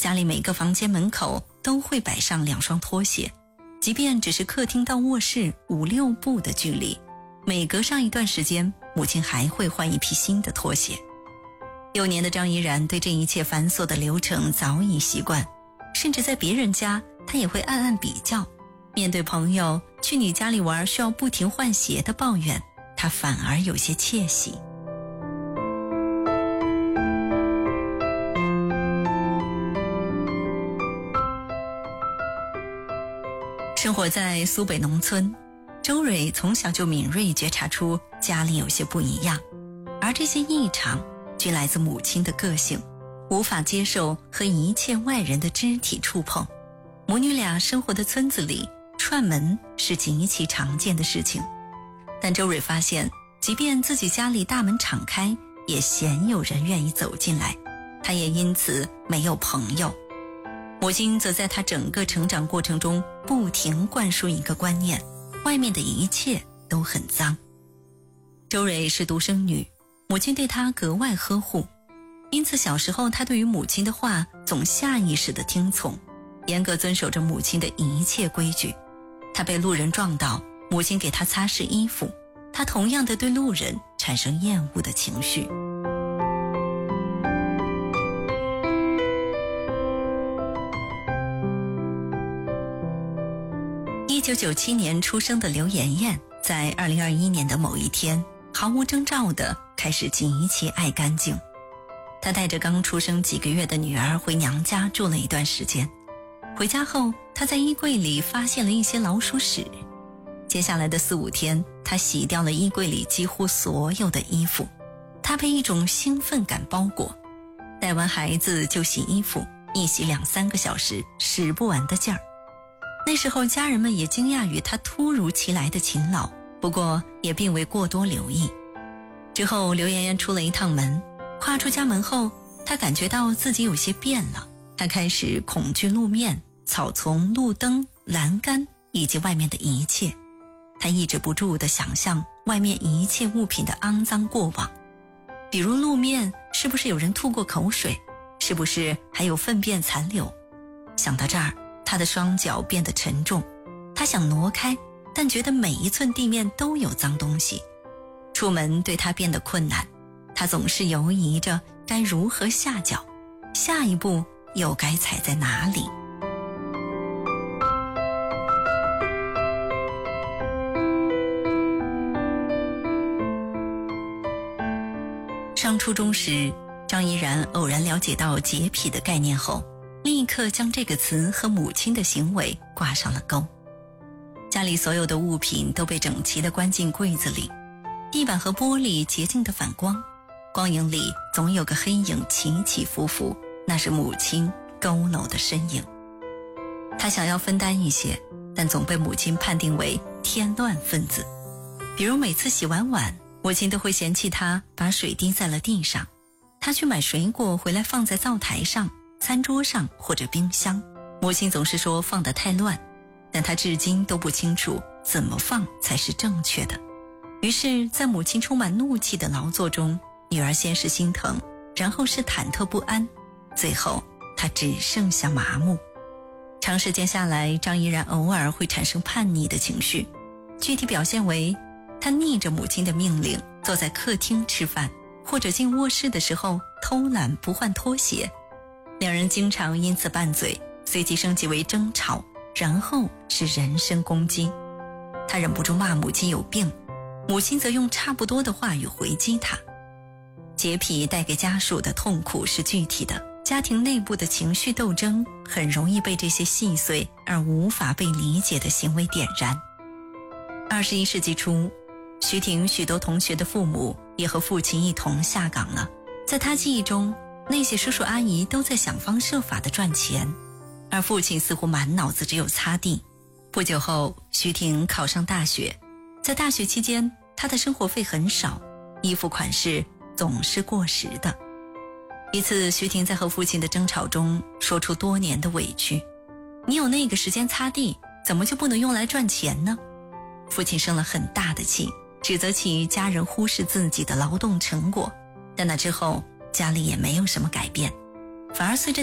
家里每个房间门口都会摆上2双拖鞋，即便只是客厅到卧室5-6步的距离，每隔上一段时间，母亲还会换一批新的拖鞋。幼年的张怡然对这一切繁琐的流程早已习惯，甚至在别人家她也会暗暗比较。面对朋友去你家里玩需要不停换鞋的抱怨，她反而有些窃喜。生活在苏北农村，周蕊从小就敏锐觉察出家里有些不一样，而这些异常均来自母亲的个性，无法接受和一切外人的肢体触碰。母女俩生活的村子里，串门是极其常见的事情，但周蕊发现，即便自己家里大门敞开，也鲜有人愿意走进来，她也因此没有朋友。母亲则在她整个成长过程中不停灌输一个观念，外面的一切都很脏。周蕊是独生女，母亲对她格外呵护，因此小时候她对于母亲的话总下意识地听从，严格遵守着母亲的一切规矩。她被路人撞到，母亲给她擦拭衣服，她同样的对路人产生厌恶的情绪。1997年出生的刘妍妍，在2021年的某一天，毫无征兆地开始极其爱干净。她带着刚出生几个月的女儿回娘家住了一段时间。回家后，她在衣柜里发现了一些老鼠屎。接下来的4-5天，她洗掉了衣柜里几乎所有的衣服。她被一种兴奋感包裹，带完孩子就洗衣服，一洗2-3个小时，使不完的劲儿。那时候家人们也惊讶于她突如其来的勤劳，不过也并未过多留意。之后刘妍妍出了一趟门，跨出家门后，她感觉到自己有些变了。她开始恐惧路面、草丛、路灯、栏杆以及外面的一切。她抑制不住地想象外面一切物品的肮脏过往，比如路面是不是有人吐过口水，是不是还有粪便残留。想到这儿，她的双脚变得沉重，她想挪开，但觉得每一寸地面都有脏东西。出门对她变得困难，她总是犹疑着该如何下脚，下一步又该踩在哪里。上初中时，张怡然偶然了解到洁癖的概念后，立刻将这个词和母亲的行为挂上了钩。家里所有的物品都被整齐地关进柜子里，地板和玻璃洁净地反光，光影里总有个黑影起起伏伏，那是母亲佝偻的身影。他想要分担一些，但总被母亲判定为添乱分子。比如每次洗完碗，母亲都会嫌弃他把水滴在了地上。他去买水果回来放在灶台上、餐桌上或者冰箱，母亲总是说放得太乱，但他至今都不清楚怎么放才是正确的。于是在母亲充满怒气的劳作中，女儿先是心疼，然后是忐忑不安，最后她只剩下麻木。长时间下来，张怡然偶尔会产生叛逆的情绪，具体表现为她逆着母亲的命令坐在客厅吃饭，或者进卧室的时候偷懒不换拖鞋。两人经常因此拌嘴，随即升级为争吵，然后是人身攻击。他忍不住骂母亲有病，母亲则用差不多的话语回击他。洁癖带给家属的痛苦是具体的，家庭内部的情绪斗争很容易被这些细碎而无法被理解的行为点燃。21世纪初，徐婷许多同学的父母也和父亲一同下岗了。在他记忆中，那些叔叔阿姨都在想方设法地赚钱，而父亲似乎满脑子只有擦地。不久后，徐婷考上大学，在大学期间，她的生活费很少，衣服款式总是过时的。一次，徐婷在和父亲的争吵中说出多年的委屈：你有那个时间擦地，怎么就不能用来赚钱呢？父亲生了很大的气，指责起家人忽视自己的劳动成果。但那之后，家里也没有什么改变，反而随着